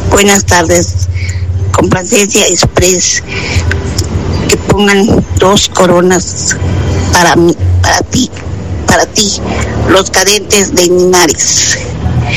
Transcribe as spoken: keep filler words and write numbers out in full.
Buenas tardes. Complacencia Express. Que pongan dos coronas para mí, para ti, para ti, los cadentes de Linares.